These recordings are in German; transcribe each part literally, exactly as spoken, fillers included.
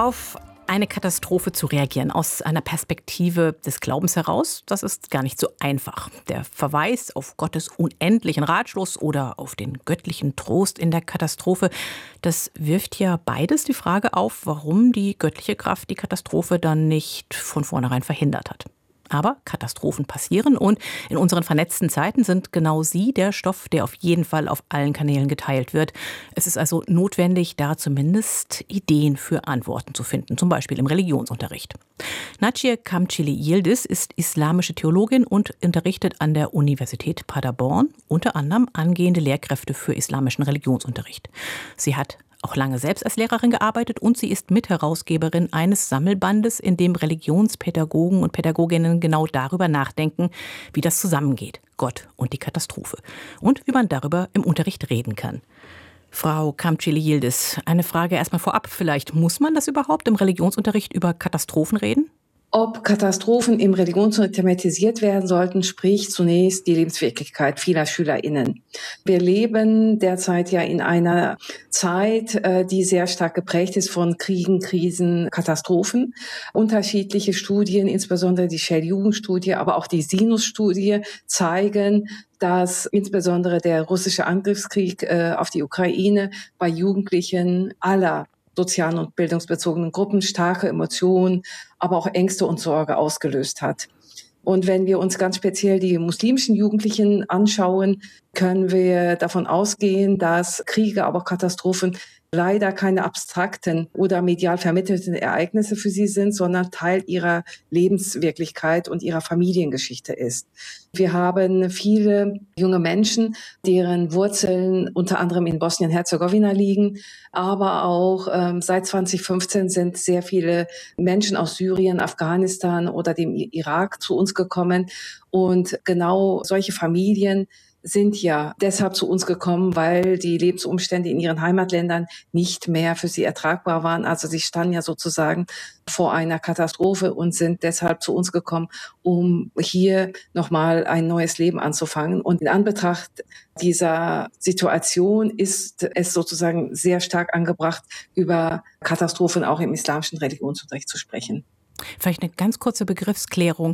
Auf eine Katastrophe zu reagieren aus einer Perspektive des Glaubens heraus, das ist gar nicht so einfach. Der Verweis auf Gottes unendlichen Ratschluss oder auf den göttlichen Trost in der Katastrophe, das wirft ja beides die Frage auf, warum die göttliche Kraft die Katastrophe dann nicht von vornherein verhindert hat. Aber Katastrophen passieren und in unseren vernetzten Zeiten sind genau sie der Stoff, der auf jeden Fall auf allen Kanälen geteilt wird. Es ist also notwendig, da zumindest Ideen für Antworten zu finden, zum Beispiel im Religionsunterricht. Naciye Kamcili Yildiz ist islamische Theologin und unterrichtet an der Universität Paderborn, unter anderem angehende Lehrkräfte für islamischen Religionsunterricht. Sie hat auch lange selbst als Lehrerin gearbeitet und sie ist Mitherausgeberin eines Sammelbandes, in dem Religionspädagogen und Pädagoginnen genau darüber nachdenken, wie das zusammengeht, Gott und die Katastrophe, und wie man darüber im Unterricht reden kann. Frau Kamcili Yildiz, eine Frage erstmal vorab vielleicht. Muss man das überhaupt im Religionsunterricht über Katastrophen reden? Ob Katastrophen im Religionsunterricht thematisiert werden sollten, spricht zunächst die Lebenswirklichkeit vieler SchülerInnen. Wir leben derzeit ja in einer Zeit, die sehr stark geprägt ist von Kriegen, Krisen, Katastrophen. Unterschiedliche Studien, insbesondere die Shell-Jugendstudie, aber auch die Sinus-Studie, zeigen, dass insbesondere der russische Angriffskrieg auf die Ukraine bei Jugendlichen aller sozialen und bildungsbezogenen Gruppen starke Emotionen, aber auch Ängste und Sorge ausgelöst hat. Und wenn wir uns ganz speziell die muslimischen Jugendlichen anschauen, können wir davon ausgehen, dass Kriege, aber auch Katastrophen leider keine abstrakten oder medial vermittelten Ereignisse für sie sind, sondern Teil ihrer Lebenswirklichkeit und ihrer Familiengeschichte ist. Wir haben viele junge Menschen, deren Wurzeln unter anderem in Bosnien-Herzegowina liegen, aber auch ähm, seit zwanzig fünfzehn sind sehr viele Menschen aus Syrien, Afghanistan oder dem Irak zu uns gekommen. Und genau solche Familien sind ja deshalb zu uns gekommen, weil die Lebensumstände in ihren Heimatländern nicht mehr für sie ertragbar waren. Also sie standen ja sozusagen vor einer Katastrophe und sind deshalb zu uns gekommen, um hier nochmal ein neues Leben anzufangen. Und in Anbetracht dieser Situation ist es sozusagen sehr stark angebracht, über Katastrophen auch im islamischen Religionsunterricht zu sprechen. Vielleicht eine ganz kurze Begriffsklärung.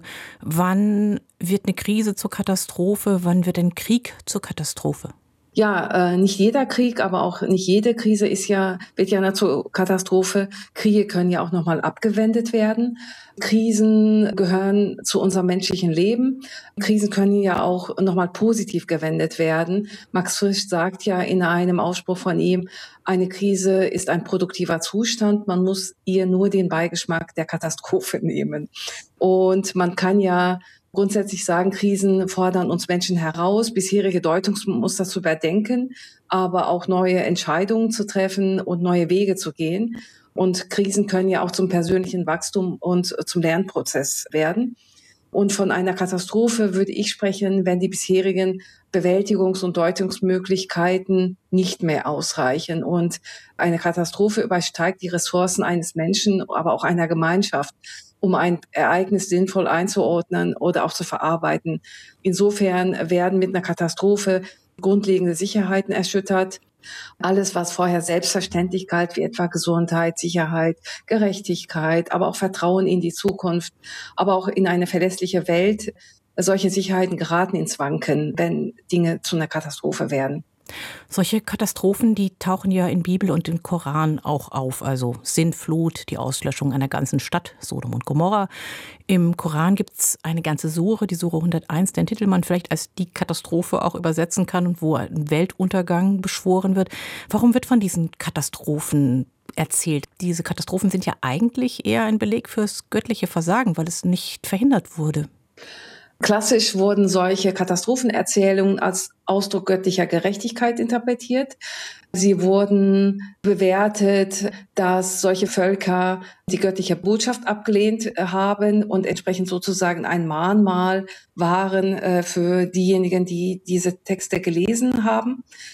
Wann wird eine Krise zur Katastrophe? Wann wird ein Krieg zur Katastrophe? Ja, äh, nicht jeder Krieg, aber auch nicht jede Krise ist ja, wird ja zur Katastrophe. Kriege können ja auch nochmal abgewendet werden. Krisen gehören zu unserem menschlichen Leben. Krisen können ja auch nochmal positiv gewendet werden. Max Frisch sagt ja in einem Ausspruch von ihm, eine Krise ist ein produktiver Zustand. Man muss ihr nur den Beigeschmack der Katastrophe nehmen. Und man kann ja grundsätzlich sagen, Krisen fordern uns Menschen heraus, bisherige Deutungsmuster zu überdenken, aber auch neue Entscheidungen zu treffen und neue Wege zu gehen. Und Krisen können ja auch zum persönlichen Wachstum und zum Lernprozess werden. Und von einer Katastrophe würde ich sprechen, wenn die bisherigen Bewältigungs- und Deutungsmöglichkeiten nicht mehr ausreichen. Und eine Katastrophe übersteigt die Ressourcen eines Menschen, aber auch einer Gemeinschaft, um ein Ereignis sinnvoll einzuordnen oder auch zu verarbeiten. Insofern werden mit einer Katastrophe grundlegende Sicherheiten erschüttert. Alles, was vorher selbstverständlich galt, wie etwa Gesundheit, Sicherheit, Gerechtigkeit, aber auch Vertrauen in die Zukunft, aber auch in eine verlässliche Welt, solche Sicherheiten geraten ins Wanken, wenn Dinge zu einer Katastrophe werden. Solche Katastrophen, die tauchen ja in Bibel und im Koran auch auf. Also Sintflut, die Auslöschung einer ganzen Stadt, Sodom und Gomorra. Im Koran gibt es eine ganze Sure, die Sure hunderteins, den Titel man vielleicht als die Katastrophe auch übersetzen kann und wo ein Weltuntergang beschworen wird. Warum wird von diesen Katastrophen erzählt? Diese Katastrophen sind ja eigentlich eher ein Beleg fürs göttliche Versagen, weil es nicht verhindert wurde. Klassisch wurden solche Katastrophenerzählungen als Ausdruck göttlicher Gerechtigkeit interpretiert. Sie wurden bewertet, dass solche Völker die göttliche Botschaft abgelehnt haben und entsprechend sozusagen ein Mahnmal waren für diejenigen, die diese Texte gelesen haben.